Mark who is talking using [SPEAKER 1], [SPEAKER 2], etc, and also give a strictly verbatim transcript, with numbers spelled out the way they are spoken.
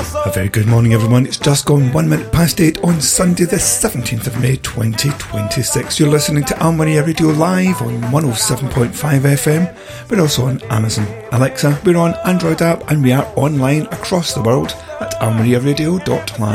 [SPEAKER 1] A very good morning, everyone. It's just gone one minute past eight on Sunday, the seventeenth of May, twenty twenty-six. You're listening to Almaria Radio Live on one oh seven point five F M. We're also on Amazon Alexa. We're on Android app, and we are online across the world at almaria radio dot live.